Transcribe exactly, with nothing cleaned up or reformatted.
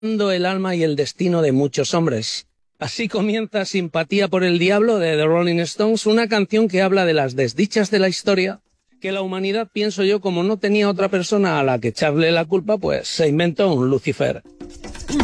el alma y el destino de muchos hombres. Así comienza Simpatía por el Diablo de The Rolling Stones, una canción que habla de las desdichas de la historia, que la humanidad, pienso yo, como no tenía otra persona a la que echarle la culpa, pues se inventó un Lucifer.